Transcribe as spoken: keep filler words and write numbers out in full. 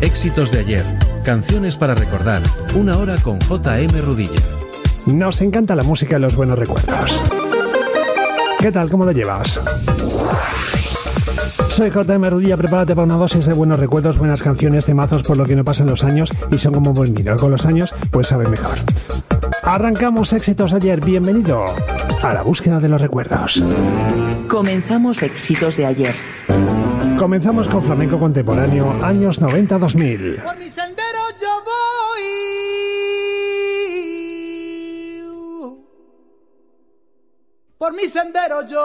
Éxitos de ayer, canciones para recordar, una hora con J M Rudilla. Nos encanta la música y los buenos recuerdos. ¿Qué tal? ¿Cómo lo llevas? Soy J M Rudilla, prepárate para una dosis de buenos recuerdos, buenas canciones, temazos por lo que no pasan los años y son como buen vino. Con los años, pues saben mejor. Arrancamos éxitos de ayer, bienvenido a la búsqueda de los recuerdos. Comenzamos éxitos de ayer. Comenzamos con flamenco contemporáneo, años noventa a dos mil. Por mi sendero yo voy. Por mi sendero yo